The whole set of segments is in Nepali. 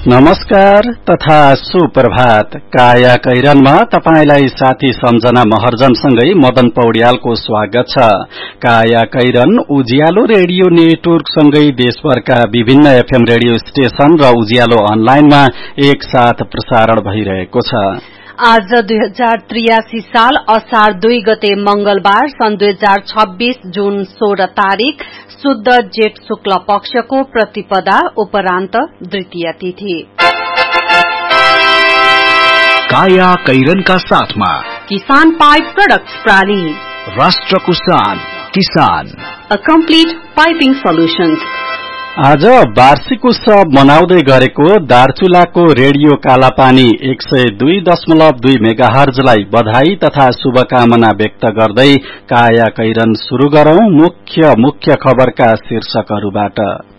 नमस्कार तथा सुप्रभात। काया कैरनमा तपाईलाई साथी सम्झना महर्जनसँगै मदन पौड्यालको स्वागत छ। काया कैरन उज्यालो रेडियो नेटवर्कसँगै देशभरका विभिन्न एफएम रेडियो स्टेशन र उज्यालो अनलाइनमा एक साथ प्रसारण भइरहेको छ। आज 2083 साल असार 2 गते मंगलबार सन् 2026 जुन 16 तारिक शुद्ध जेठ शुक्ल पक्षको प्रतिपदा उपरान्त द्वितीय तिथि। काया कैरनका साथमा किसान पाइप प्रोडक्ट्स प्राली, राष्ट्रको शान किसान, अ कम्प्लिट पाइपिङ सोल्युशन्स। आज वार्षिक उत्सव मनाउँदै गरेको दार्चुलाको रेडियो कालापानी 102.2 मेगाहर्जलाई बधाई तथा शुभकामना व्यक्त गर्दै काया कैरन शुरू गरौं मुख्य खबरका शीर्षकहरूबाट।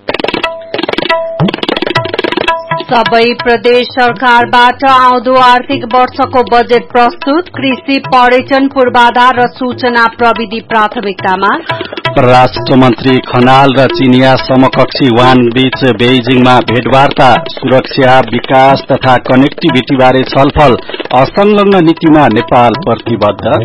सबै प्रदेश सरकारबाट आउँदो आर्थिक वर्षको बजेट प्रस्तुत, कृषि, पर्यटन, पूर्वाधार र सूचना प्रविधि प्राथमिकतामा। परराष्ट्र मन्त्री खनाल र चिनिया समकक्षी वान बीच बेइजिङमा भेटवार्ता, सुरक्षा, विकास तथा कनेक्टिभिटीबारे छलफल, असंलग्न नीतिमा नेपाल प्रतिबद्ध।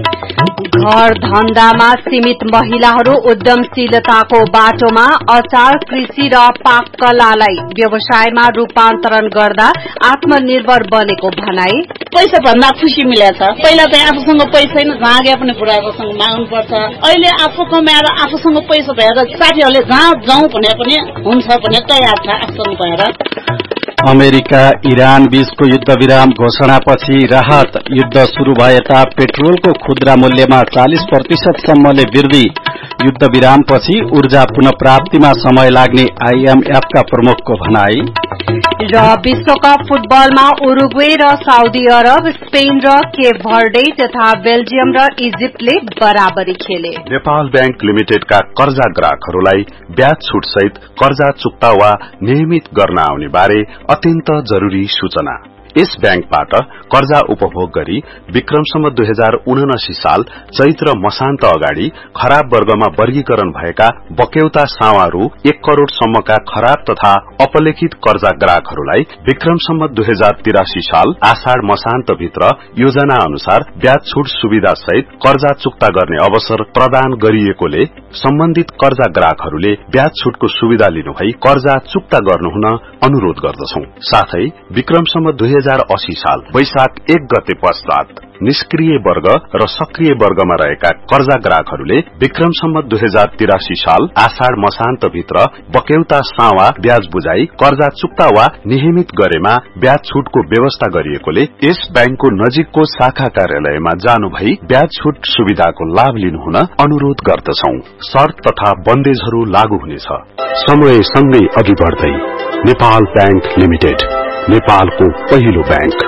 घर धन्दामा सीमित महिलाहरू उद्यमशीलताको बाटोमा, अचार, कृषि र पाककलालाई व्यवसायमा रूपान्तरण गर्दा आत्मनिर्भर बनेको भनाई। पैसा भन्दा खुशी मिलेछ। पहिला चाहिँ आफूसँग पैसा नै जागे पनि बुढाकोसँग माग्नु पर्छ। अहिले आफू कमाएर आफूसँग पैसा भएर साथीहरूले जहाँ जाउँ भने पनि हुन्छ भने तयार छ आफूसँग भएर। अमेरिका इरान बीचको युद्ध विराम घोषणापछि राहत, युद्ध शुरू भएता पेट्रोलको खुद्रा मूल्यमा 40% सम्मले वृद्धि। युद्ध विरामपछि ऊर्जा पुनः प्राप्तिमा समय लाग्ने आईएमएफका प्रमुखको भनाई। र विश्वकप फुटबलमा उरुग्वे र साउदी अरब, स्पेन र केप भर्डे तथा बेल्जियम र इजिप्टले बराबरी खेले। नेपाल बैंक लिमिटेडका कर्जा ग्राहकहरूलाई ब्याज छुट सहित कर्जा चुक्ता वा नियमित गर्न आउने बारे अत्यन्त जरूरी सूचना। यस बैंकबाट कर्जा उपभोग गरी विक्रमसम्म 2079 साल चैत्र मसान्त अगाडि खराब वर्गमा वर्गीकरण भएका बक्यौता सावा रु 1 करोड़ सम्मका खराब तथा अपलेखित कर्जा ग्राहकहरूलाई विक्रमसम्म 2083 साल आषाढ़ मसान्त भित्र योजना अनुसार ब्याज छुट सुविधा सहित कर्जा चुक्ता गर्ने अवसर प्रदान गरिएकोले सम्बन्धित कर्जा ग्राहकहरूले ब्याज छुटको सुविधा लिनुभई कर्जा चुक्ता गर्नुहुन अनुरोध गर्दछौं। साथै विक्रमसम्म 2080 साल वैशाख 1 गते पश्चात निष्क्रिय वर्ग र सक्रिय वर्गमा रहेका कर्जा ग्राहकहरूले विक्रमसम्म 2083 साल आषाढ़ मसान्त भित्र बक्यौता सावा ब्याज बुझाई कर्जा चुक्ता वा नियमित गरेमा ब्याज छुटको व्यवस्था गरिएकोले यस बैंकको नजिकको शाखा कार्यालयमा जानु भई ब्याज छुट सुविधाको लाभ लिनुहुन अनुरोध गर्दछौं। शर्त तथा बन्देजहरू लागू हुनेछ। समय सँगै अघि बढ्दै नेपाल बैंक लिमिटेड, नेपालको पहिलो बैंक।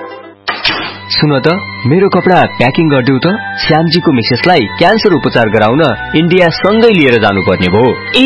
सुन त, मेरो कपडा प्याकिङ गरिदेऊ त। श्यामजीको मिसेसलाई क्यान्सर उपचार गराउन इन्डिया सँगै लिएर जानुपर्ने भो।